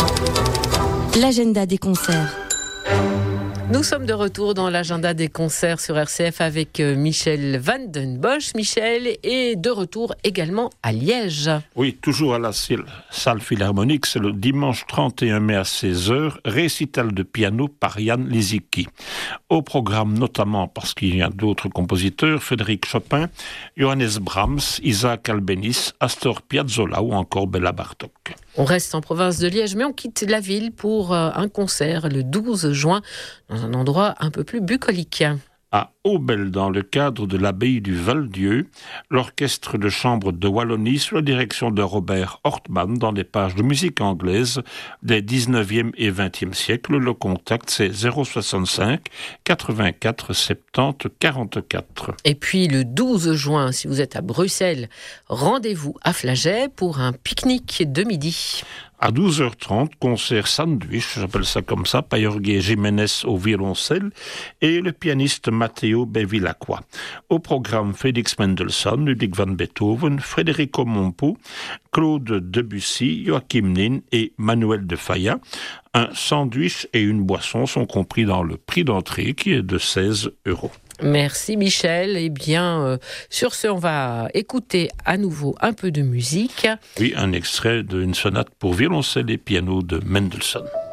L'agenda des concerts. Nous sommes de retour dans l'agenda des concerts sur RCF avec Michel Van den Bosch. Michel est de retour également à Liège. Oui, toujours à la salle philharmonique. C'est le dimanche 31 mai à 16h, récital de piano par Jan Lisicki. Au programme notamment, parce qu'il y a d'autres compositeurs, Frédéric Chopin, Johannes Brahms, Isaac Albéniz, Astor Piazzolla ou encore Béla Bartók. On reste en province de Liège, mais on quitte la ville pour un concert le 12 juin dans un endroit un peu plus bucolique. À Aubel, dans le cadre de l'abbaye du Val-Dieu, l'orchestre de chambre de Wallonie sous la direction de Robert Hortman dans les pages de musique anglaise des 19e et 20e siècles. Le contact, c'est 065 84 70 44. Et puis le 12 juin, si vous êtes à Bruxelles, rendez-vous à Flagey pour un pique-nique de midi. À 12h30, concert sandwich, j'appelle ça comme ça, Payorgue Jiménez au violoncelle et le pianiste Matteo Bevilacqua. Au programme, Félix Mendelssohn, Ludwig van Beethoven, Federico Mompou, Claude Debussy, Joachim Nin et Manuel de Falla. Un sandwich et une boisson sont compris dans le prix d'entrée qui est de 16 €. Merci Michel. Eh bien, sur ce, on va écouter à nouveau un peu de musique. Oui, un extrait d'une sonate pour violoncelle et piano de Mendelssohn.